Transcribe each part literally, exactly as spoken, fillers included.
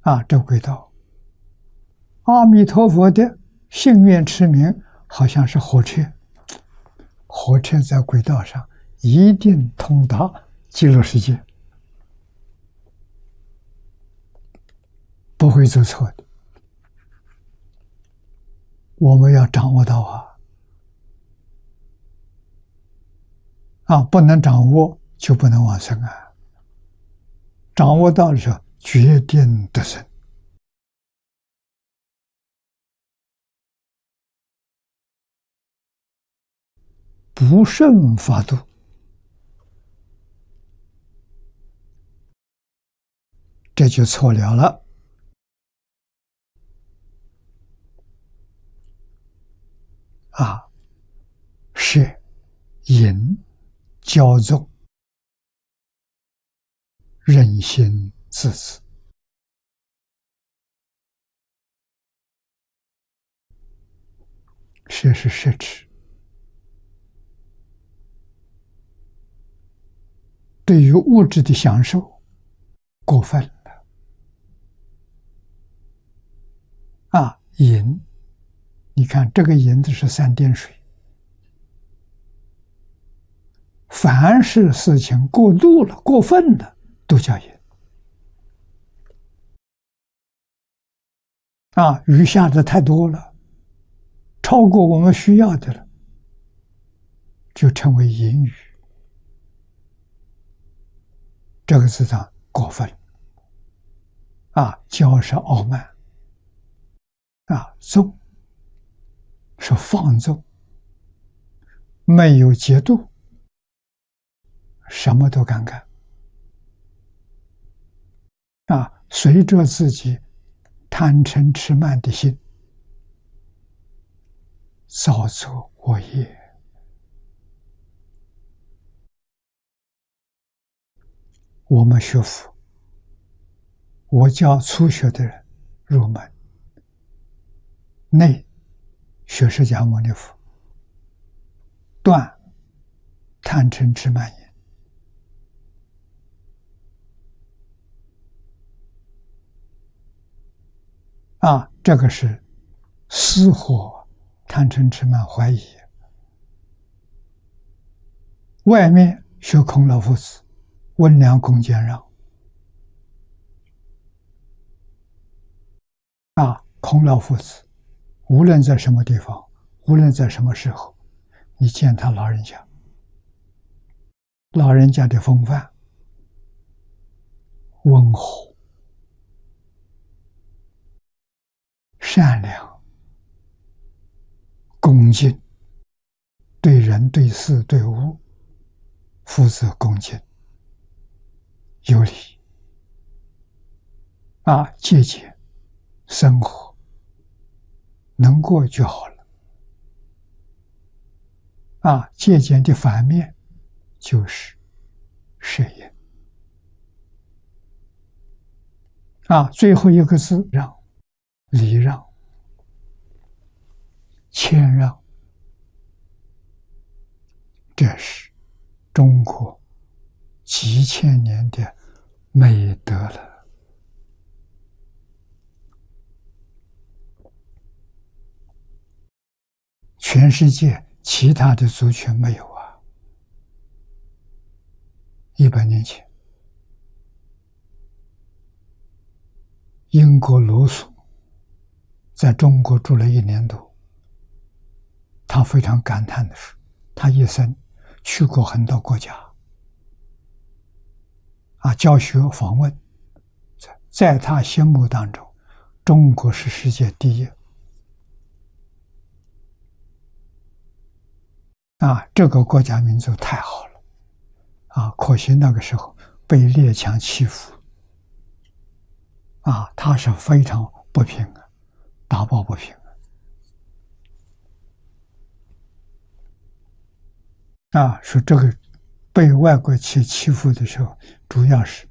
啊，这轨道。阿弥陀佛的信愿持名，好像是火车，火车在轨道上一定通达极乐世界，不会走错的。我们要掌握到啊，啊，不能掌握就不能往生啊。掌握到的时候，决定得生。不胜法度，这就错了了。啊，是淫骄纵，任心自私，这是奢侈。对于物质的享受过分了。啊，淫，你看这个淫字是三点水，凡是事情过度了、过分了，都叫淫。啊，鱼下的太多了，超过我们需要的了，就称为淫语。这个字上过分。啊，骄是傲慢。啊，纵是放纵，没有节度，什么都敢干。啊，随着自己贪嗔痴慢的心，造作恶业。我们学佛，我教初学的人入门，内学释迦牟尼佛，断贪嗔痴慢疑。啊，这个是私火贪嗔痴慢怀疑。外面学孔老夫子，温良恭俭让。啊，孔老夫子无论在什么地方，无论在什么时候，你见他老人家，老人家的风范温和、善良、恭敬，对人对事对物负责恭敬，有礼。啊，节俭生活能过就好了。啊，节俭的反面就是事业。啊，最后一个字让，礼让、谦让，这是中国几千年的美德了。全世界其他的族群没有啊。一百年前，英国罗素在中国住了一年多，他非常感叹的是，他一生去过很多国家，啊，教学访问，在他心目当中，中国是世界第一。啊，这个国家民族太好了，啊，可惜那个时候被列强欺负，啊，他是非常不平啊，打抱不平啊。啊，说这个被外国去欺负的时候，主要是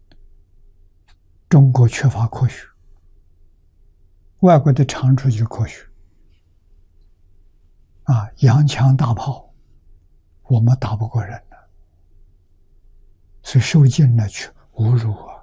中国缺乏科学，外国的长处就是科学。啊，洋枪大炮，我们打不过人了，所以受尽了去侮辱啊。